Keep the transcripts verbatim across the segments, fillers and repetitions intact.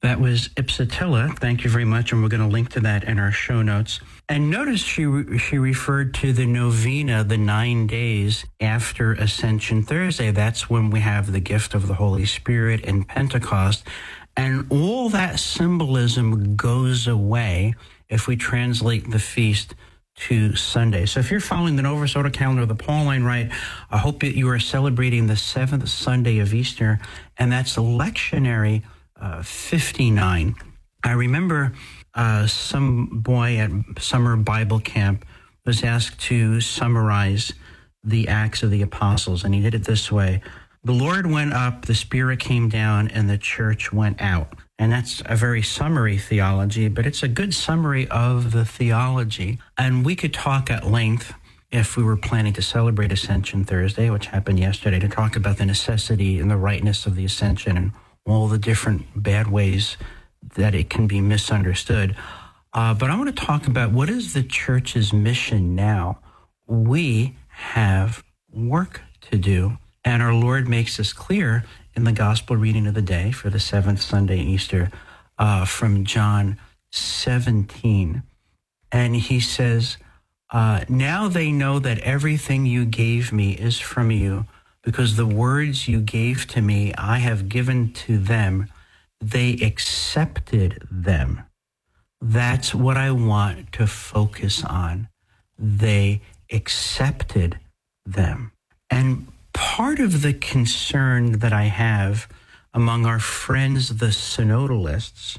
That was Ipsatilla. Thank you very much, and we're going to link to that in our show notes. And notice she re- she referred to the novena, the nine days after Ascension Thursday. That's when we have the gift of the Holy Spirit and Pentecost. And all that symbolism goes away if we translate the feast to Sunday. So if you're following the Nova Soto calendar, the Pauline Rite, I hope that you are celebrating the seventh Sunday of Easter, and that's lectionary uh, fifty-nine. I remember uh, some boy at summer Bible camp was asked to summarize the Acts of the Apostles, and he did it this way. The Lord went up, the Spirit came down, and the church went out. And that's a very summary theology, but it's a good summary of the theology. And we could talk at length, if we were planning to celebrate Ascension Thursday, which happened yesterday, to talk about the necessity and the rightness of the Ascension and all the different bad ways that it can be misunderstood. Uh, but I want to talk about what is the church's mission now. We have work to do. And our Lord makes this clear in the gospel reading of the day for the seventh Sunday in Easter uh, from John seventeen. And he says, uh, now they know that everything you gave me is from you, because the words you gave to me, I have given to them. They accepted them. That's what I want to focus on. They accepted them. And part of the concern that I have among our friends, the synodalists,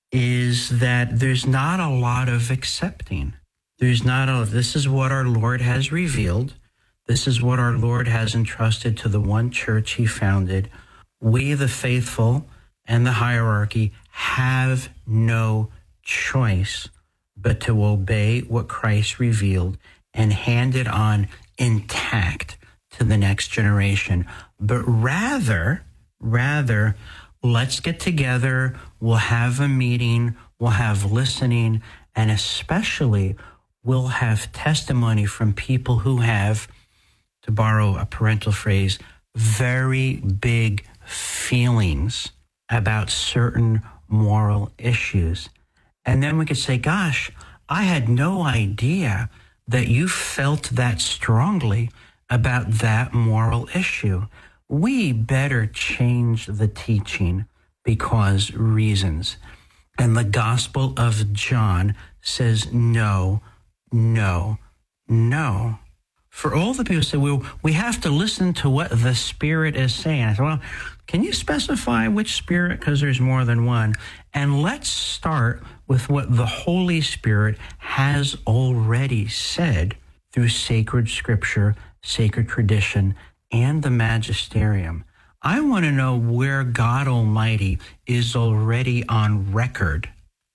is that there's not a lot of accepting. There's not a, this is what our Lord has revealed. This is what our Lord has entrusted to the one church he founded. We, the faithful and the hierarchy, have no choice but to obey what Christ revealed and hand it on intact to the next generation. But rather, rather, let's get together, we'll have a meeting, we'll have listening, and especially we'll have testimony from people who have, to borrow a parental phrase, very big feelings about certain moral issues. And then we could say, gosh, I had no idea that you felt that strongly about that moral issue. We better change the teaching because reasons. And the Gospel of John says no, no, no. For all the people who say, well, we have to listen to what the Spirit is saying. I said, well, can you specify which Spirit? Because there's more than one. And let's start with what the Holy Spirit has already said through sacred scripture, sacred tradition, and the magisterium. I want to know where God Almighty is already on record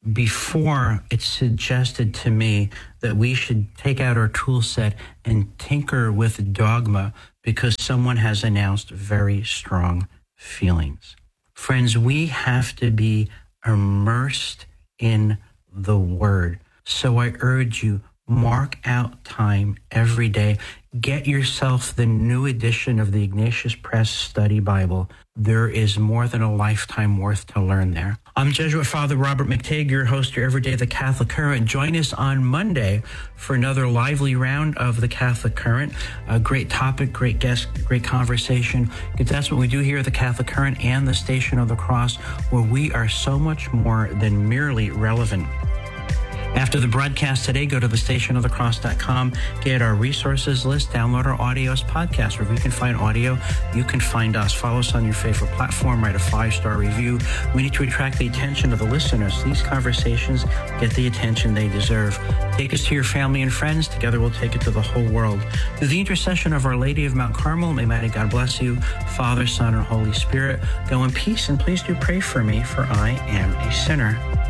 before it's suggested to me that we should take out our tool set and tinker with dogma because someone has announced very strong feelings. Friends, we have to be immersed in the Word. So I urge you, mark out time every day. Get yourself the new edition of the Ignatius Press Study Bible. There is more than a lifetime worth to learn there. I'm Jesuit Father Robert McTague, your host, your Everyday The Catholic Current. Join us on Monday for another lively round of The Catholic Current. A great topic, great guest, great conversation. Because that's what we do here at The Catholic Current and the Station of the Cross, where we are so much more than merely relevant. After the broadcast today, go to the station of the cross dot com, get our resources list, download our audios podcast. Wherever you can find audio, you can find us. Follow us on your favorite platform, write a five-star review. We need to attract the attention of the listeners. These conversations get the attention they deserve. Take us to your family and friends. Together we'll take it to the whole world. Through the intercession of Our Lady of Mount Carmel, may mighty God bless you, Father, Son, and Holy Spirit. Go in peace, and please do pray for me, for I am a sinner.